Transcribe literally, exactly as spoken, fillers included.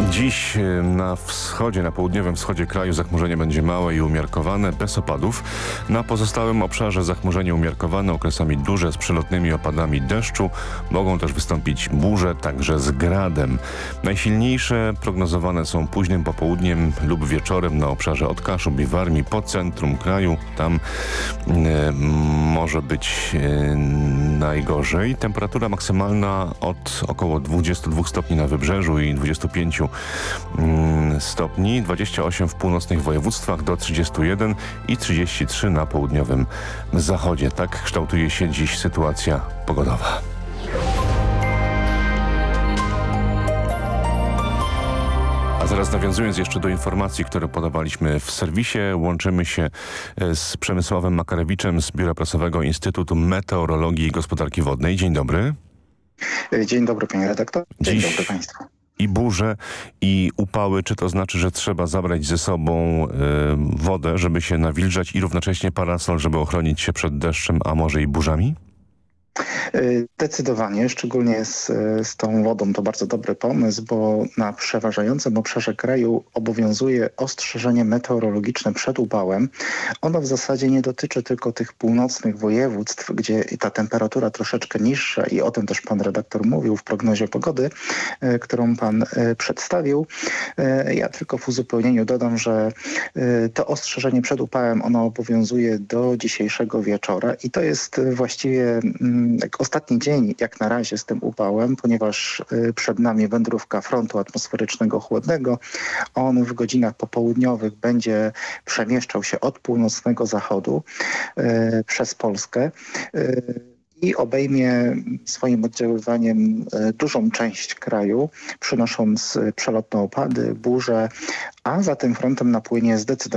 Dziś na wschodzie, na południowym wschodzie kraju zachmurzenie będzie małe i umiarkowane, bez opadów. Na pozostałym obszarze zachmurzenie umiarkowane, okresami duże z przelotnymi opadami deszczu. Mogą też wystąpić burze, także z gradem. Najsilniejsze prognozowane są późnym popołudniem lub wieczorem na obszarze od Kaszub i Warmii po centrum kraju. Tam e, może być e, najgorzej. Temperatura maksymalna od około dwudziestu dwóch stopni na wybrzeżu i dwudziestu pięciu stopni, dwadzieścia osiem w północnych województwach do trzydziestu jeden i trzydziestu trzech na południowym zachodzie. Tak kształtuje się dziś sytuacja pogodowa. A zaraz nawiązując jeszcze do informacji, które podawaliśmy w serwisie, łączymy się z Przemysławem Makarewiczem z Biura Prasowego Instytutu Meteorologii i Gospodarki Wodnej. Dzień dobry. Dzień dobry, panie redaktor. Dzień Dziś... dobry państwu. I burze, i upały, czy to znaczy, że trzeba zabrać ze sobą y, wodę, żeby się nawilżać i równocześnie parasol, żeby ochronić się przed deszczem, a może i burzami? Zdecydowanie, szczególnie z, z tą wodą to bardzo dobry pomysł, bo na przeważającym obszarze kraju obowiązuje ostrzeżenie meteorologiczne przed upałem. Ono w zasadzie nie dotyczy tylko tych północnych województw, gdzie ta temperatura troszeczkę niższa i o tym też pan redaktor mówił w prognozie pogody, którą pan przedstawił. Ja tylko w uzupełnieniu dodam, że to ostrzeżenie przed upałem ono obowiązuje do dzisiejszego wieczora i to jest właściwie ostatni dzień jak na razie z tym upałem, ponieważ przed nami wędrówka frontu atmosferycznego chłodnego. On w godzinach popołudniowych będzie przemieszczał się od północnego zachodu e, przez Polskę e, i obejmie swoim oddziaływaniem dużą część kraju, przynosząc przelotne opady, burze, a za tym frontem napłynie zdecydowanie